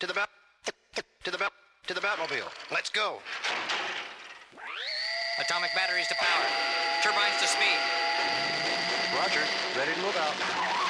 to the Batmobile. Let's go. Atomic batteries to power. Turbines to speed. Roger. Ready to move out.